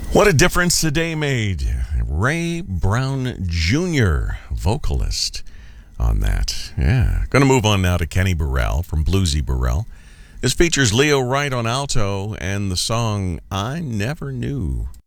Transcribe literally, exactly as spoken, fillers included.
What a difference a day made. Ray Brown Junior, vocalist on that. Yeah. Going to move on now to Kenny Burrell from Bluesy Burrell. This features Leo Wright on alto and the song I Never Knew.